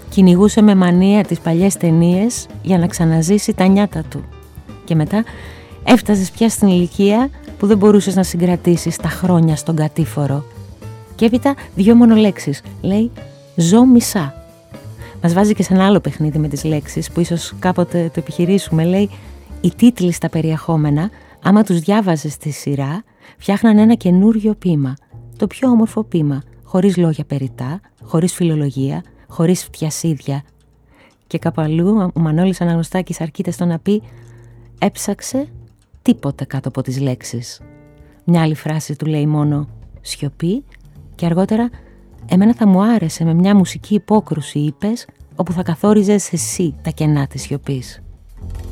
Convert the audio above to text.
Κυνηγούσε με μανία τις παλιές ταινίες για να ξαναζήσει τα νιάτα του. Και μετά έφτασες πια στην ηλικία που δεν μπορούσες να συγκρατήσεις τα χρόνια στον κατήφορο. Και έπειτα 2 μόνο λέξεις. Λέει «Ζω μισά». Μας βάζει και σε ένα άλλο παιχνίδι με τις λέξεις που ίσως κάποτε το επιχειρήσουμε. Λέει «Οι τίτλοι στα περιεχόμενα, άμα τους διάβαζες στη σειρά, φτιάχναν ένα καινούριο ποίημα. Το πιο όμορφο ποίημα, χωρίς λόγια περιτά, χωρίς φιλολογία, χωρίς φτιασίδια». Και κάπου αλλού ο Μανώλης Αναγνωστάκης αρκείται στο να πει «Έψαξε τίποτε κάτω από τις λέξεις». Μια άλλη φράση του λέει μόνο «σιωπή» και αργότερα «Εμένα θα μου άρεσε με μια μουσική υπόκρουση», είπες, όπου θα καθόριζες εσύ τα κενά της σιωπής.